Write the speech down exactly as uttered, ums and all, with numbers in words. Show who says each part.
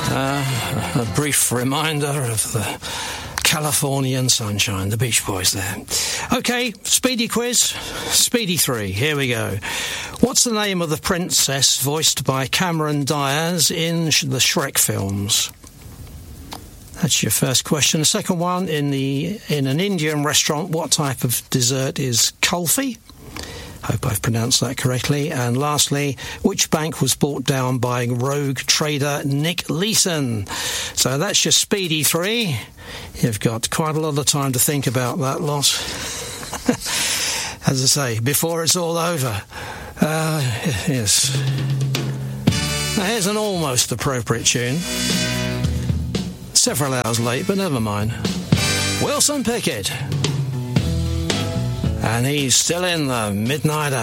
Speaker 1: Uh, a brief reminder of the Californian sunshine, the Beach Boys there. OK, speedy quiz, speedy three, here we go. What's the name of the princess voiced by Cameron Diaz in the Shrek films? That's your first question. The second one, in the in an Indian restaurant, what type of dessert is kulfi? Hope I've pronounced that correctly. And lastly, which bank was bought down by rogue trader Nick Leeson? So that's your speedy three. You've got quite a lot of time to think about that lot. As I say, before it's all over. Uh, yes. Now here's an almost appropriate tune. Several hours late, but never mind. Wilson Pickett. And he's still in the Midnight Hour.